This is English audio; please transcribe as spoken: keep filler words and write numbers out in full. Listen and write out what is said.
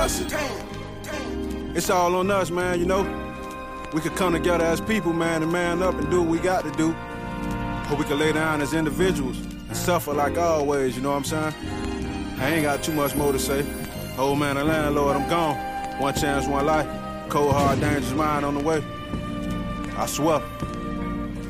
It's all on us, man, you know? We could come together as people, man, and man up and do what we got to do. Or we could lay down as individuals and suffer like always, you know what I'm saying? I ain't got too much more to say. Old man and landlord, I'm gone. One chance, one life. Cold, hard, dangerous mind on the way. I swear.